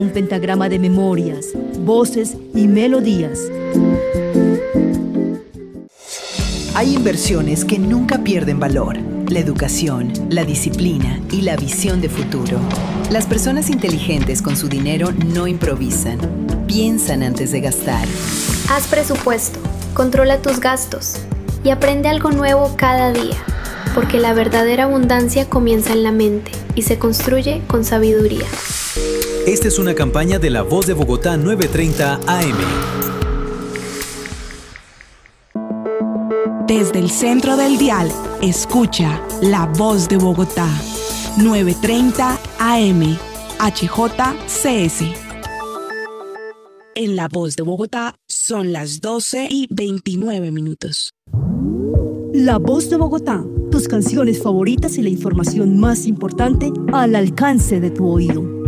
Un pentagrama de memorias, voces y melodías. Hay inversiones que nunca pierden valor. La educación, la disciplina y la visión de futuro. Las personas inteligentes con su dinero no improvisan. Piensan antes de gastar. Haz presupuesto, controla tus gastos y aprende algo nuevo cada día, porque la verdadera abundancia comienza en la mente y se construye con sabiduría. Esta es una campaña de La Voz de Bogotá 930 AM. Desde el centro del dial, escucha La Voz de Bogotá 930 AM, HJCS. En La Voz de Bogotá son las 12:29. La Voz de Bogotá, tus canciones favoritas y la información más importante al alcance de tu oído.